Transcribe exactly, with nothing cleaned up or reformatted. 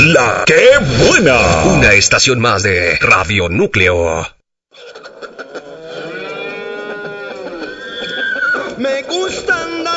La ¡Qué buena! Una estación más de Radio Núcleo. Me gustan